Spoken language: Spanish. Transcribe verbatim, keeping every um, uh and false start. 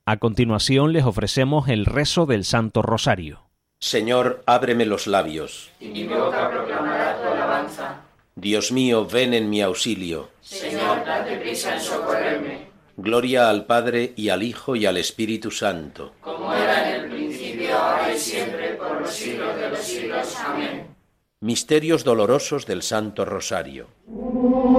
A continuación les ofrecemos el rezo del Santo Rosario. Señor, ábreme los labios, y mi boca proclamará tu alabanza. Dios mío, ven en mi auxilio. Señor, date prisa en socorrerme. Gloria al Padre, y al Hijo, y al Espíritu Santo. Como era en el principio, ahora y siempre, por los siglos de los siglos. Amén. Misterios dolorosos del Santo Rosario.